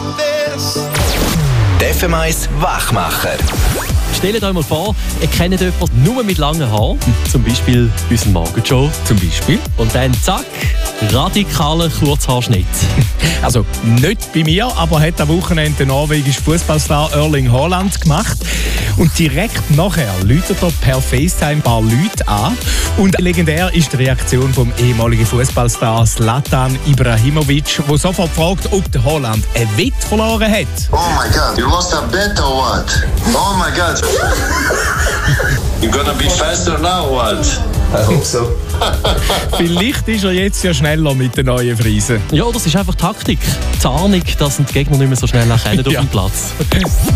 Die FM 1 Wachmacher. Stellt euch mal vor, ihr kennt jemanden nur mit langen Haaren, zum Beispiel unseren Morgenjoe. Zum Beispiel? Und dann zack, radikaler Kurzhaarschnitt. Also nicht bei mir, aber hat am Wochenende der norwegische Fußballstar Erling Haaland gemacht. Und direkt nachher läutet er per FaceTime ein paar Leute an. Und legendär ist die Reaktion vom ehemaligen Fußballstar Zlatan Ibrahimovic, der sofort fragt, ob der Haaland ein Wett verloren hat. Oh my God, you lost a bet or what? Oh my God. You're gonna be faster now or what? I hope so. Vielleicht ist er jetzt ja schneller mit den neuen Friesen. Ja, das ist einfach Taktik. Die Ahnung, dass die Gegner nicht mehr so schnell erkennen auf dem Platz.